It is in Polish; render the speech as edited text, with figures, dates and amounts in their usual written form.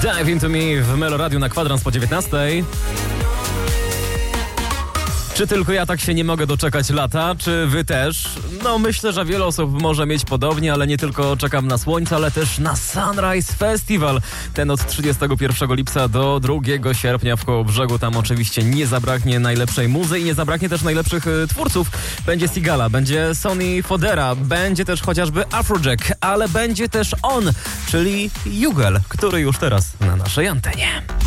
Dive Into Me w Melo Radio na kwadrans po 19. Czy tylko ja tak się nie mogę doczekać lata, czy wy też? No myślę, że wiele osób może mieć podobnie, ale nie tylko czekam na słońce, ale też na Sunrise Festival. Ten od 31 lipca do 2 sierpnia w Kołobrzegu. Tam oczywiście nie zabraknie najlepszej muzy i nie zabraknie też najlepszych twórców. Będzie Sigala, będzie Sonny Fodera, będzie też chociażby Afrojack, ale będzie też on, czyli Jugel, który już teraz na naszej antenie.